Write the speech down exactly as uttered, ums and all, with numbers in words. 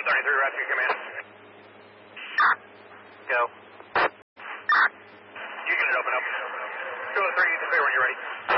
one thirty-three, Rescue Command. Go. You get it, open up. two oh three, you can clear when you're ready.